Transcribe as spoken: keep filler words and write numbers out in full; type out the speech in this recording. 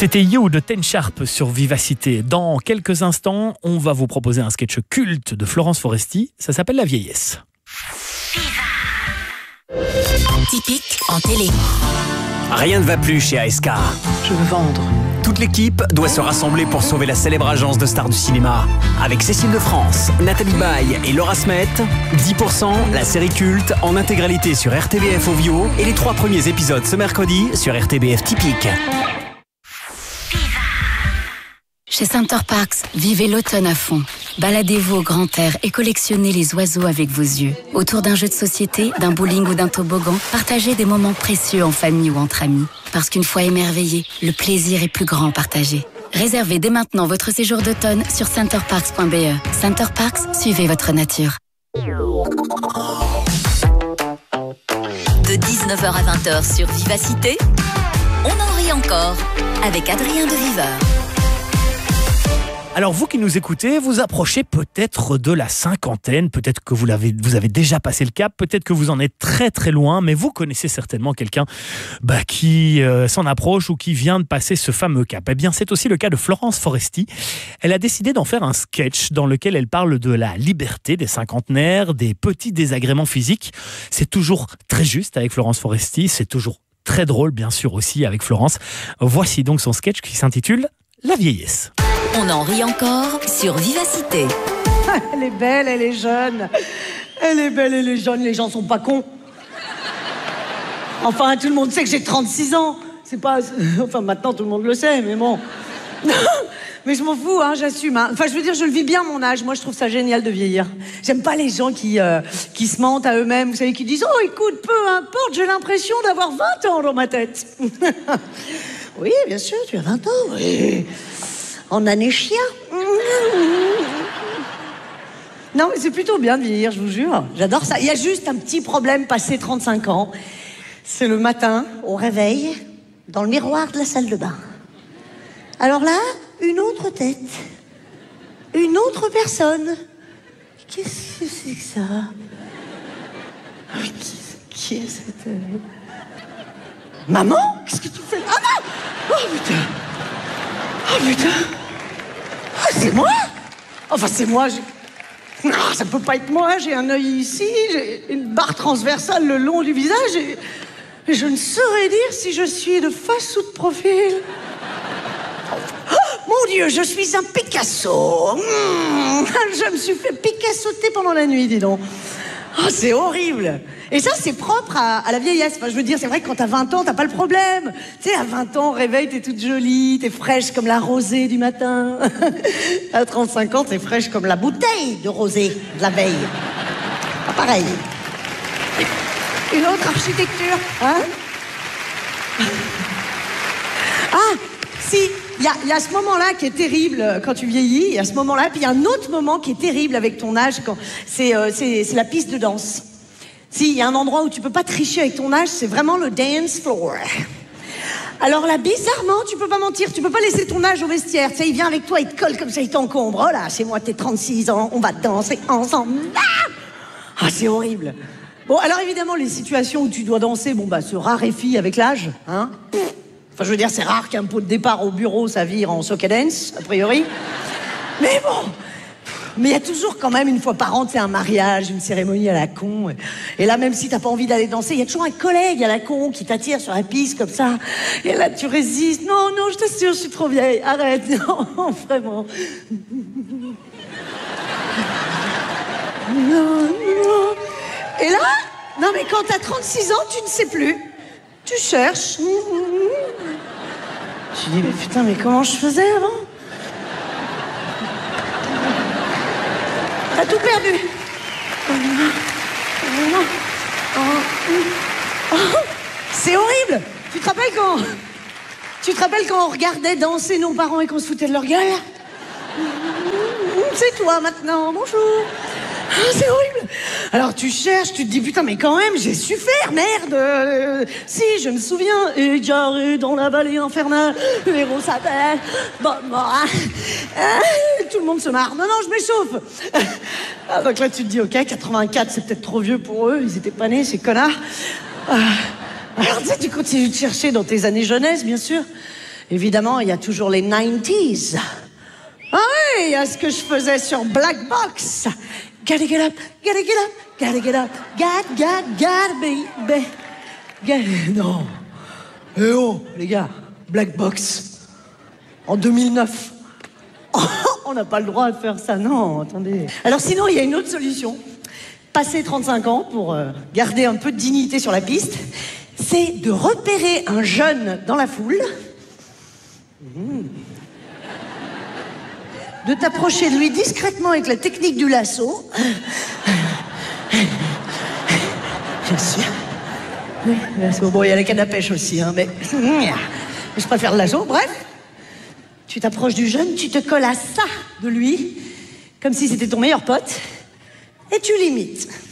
C'était You de Ten Sharp sur Vivacité. Dans quelques instants, on va vous proposer un sketch culte de Florence Foresti. Ça s'appelle La Vieillesse. Typique en télé. Rien ne va plus chez A S K. Je veux vendre. Toute l'équipe doit se rassembler pour sauver la célèbre agence de stars du cinéma. Avec Cécile de France, Nathalie Baye et Laura Smet, dix pour cent, la série culte, en intégralité sur R T B F Ovio et les trois premiers épisodes ce mercredi sur R T B F Typique. Chez Center Parcs, vivez l'automne à fond. Baladez-vous au grand air et collectionnez les oiseaux avec vos yeux. Autour d'un jeu de société, d'un bowling ou d'un toboggan, partagez des moments précieux en famille ou entre amis. Parce qu'une fois émerveillé, le plaisir est plus grand partagé. Réservez dès maintenant votre séjour d'automne sur center parks point b e. Center Parcs, suivez votre nature. De dix-neuf heures à vingt heures sur Vivacité, on en rit encore avec Adrien de Viveur. Alors vous qui nous écoutez, vous approchez peut-être de la cinquantaine, peut-être que vous, l'avez, vous avez déjà passé le cap, peut-être que vous en êtes très très loin, mais vous connaissez certainement quelqu'un bah, qui euh, s'en approche ou qui vient de passer ce fameux cap. Eh bien c'est aussi le cas de Florence Foresti. Elle a décidé d'en faire un sketch dans lequel elle parle de la liberté des cinquantenaires, des petits désagréments physiques. C'est toujours très juste avec Florence Foresti, c'est toujours très drôle bien sûr aussi avec Florence. Voici donc son sketch qui s'intitule La Vieillesse. On en rit encore sur Vivacité. Elle est belle, elle est jeune. Elle est belle, elle est jeune, les gens sont pas cons. Enfin, tout le monde sait que j'ai trente-six ans. C'est pas... Enfin, maintenant, tout le monde le sait, mais bon. Mais je m'en fous, hein, j'assume. Hein. Enfin, je veux dire, je le vis bien, mon âge. Moi, je trouve ça génial de vieillir. J'aime pas les gens qui, euh, qui se mentent à eux-mêmes, vous savez, qui disent « Oh, écoute, peu importe, j'ai l'impression d'avoir vingt ans dans ma tête. » Oui, bien sûr, tu as vingt ans, oui. En année chien. Non, mais c'est plutôt bien de vieillir, je vous jure. J'adore ça. Il y a juste un petit problème passé trente-cinq ans. C'est le matin, au réveil, dans le miroir de la salle de bain. Alors là, une autre tête. Une autre personne. Qu'est-ce que c'est que ça? Qui, qui est cette... Maman? Qu'est-ce que tu fais? Ah non! Oh putain! Oh putain! Ah, c'est moi? Enfin, c'est moi, j'ai... Non, ça peut pas être moi, j'ai un œil ici, j'ai une barre transversale le long du visage et... et je ne saurais dire si je suis de face ou de profil. Oh, mon Dieu, je suis un Picasso. Mmh, je me suis fait Picassoter pendant la nuit, dis donc. Oh, c'est horrible. Et ça, c'est propre à, à la vieillesse. Enfin, je veux dire, c'est vrai que quand t'as vingt ans, t'as pas le problème. Tu sais, à vingt ans, au réveil, t'es toute jolie, t'es fraîche comme la rosée du matin. À trente-cinq ans, t'es fraîche comme la bouteille de rosée de la veille. Pas pareil. Une autre architecture, hein? Ah, si, il y a, y a ce moment-là qui est terrible quand tu vieillis, il y a ce moment-là, puis il y a un autre moment qui est terrible avec ton âge, quand c'est euh, c'est c'est la piste de danse. Si, il y a un endroit où tu peux pas tricher avec ton âge, c'est vraiment le dance floor. Alors là, bizarrement, tu peux pas mentir, tu peux pas laisser ton âge au vestiaire. Tu sais, il vient avec toi, il te colle comme ça, il t'encombre. Oh là, c'est moi, t'es trente-six ans, on va danser ensemble. Ah, ah, c'est horrible. Bon, alors évidemment, les situations où tu dois danser, bon, bah, se raréfient avec l'âge, hein. Enfin, je veux dire, c'est rare qu'un pot de départ au bureau, ça vire en soca dance, a priori. Mais bon... Mais il y a toujours quand même, une fois par an, c'est un mariage, une cérémonie à la con. Et là, même si t'as pas envie d'aller danser, il y a toujours un collègue à la con qui t'attire sur la piste comme ça. Et là, tu résistes. Non, non, je t'assure, je suis trop vieille. Arrête, non, vraiment. Non, non. Et là, non, mais quand t'as trente-six ans, tu ne sais plus. Tu cherches. Tu dis, mais putain, mais comment je faisais avant? T'as tout perdu. C'est horrible. Tu te rappelles quand... Tu te rappelles quand on regardait danser nos parents et qu'on se foutait de leur gueule? C'est toi maintenant, bonjour. Ah, c'est horrible. Alors tu cherches, tu te dis putain mais quand même j'ai su faire, merde. Euh, si je me souviens, égaré dans la vallée infernale, le héros s'appelle bon, bon, hein. euh, tout le monde se marre. Non non je m'échauffe. Ah, donc là tu te dis ok quatre-vingt-quatre c'est peut-être trop vieux pour eux, ils étaient pas nés ces connards. Euh, alors tu sais tu continues de chercher dans tes années jeunesse bien sûr. Évidemment, il y a toujours les nineties. Ah oui, il y a ce que je faisais sur Black Box. Gotta get up, gotta get up, gotta get up, got, got, gotta be, be, gotta... Non. Eh oh, les gars, Black Box, en deux mille neuf. Oh, on n'a pas le droit de faire ça, non, attendez. Alors sinon, il y a une autre solution. Passer trente-cinq ans pour euh, garder un peu de dignité sur la piste, c'est de repérer un jeune dans la foule, mmh. de t'approcher de lui discrètement avec la technique du lasso. Bien sûr. Oui, lasso. Bon, il y a la canne à pêche aussi, hein, mais je préfère le lasso. Bref, tu t'approches du jeune, tu te colles à ça de lui, comme si c'était ton meilleur pote, et tu l'imites.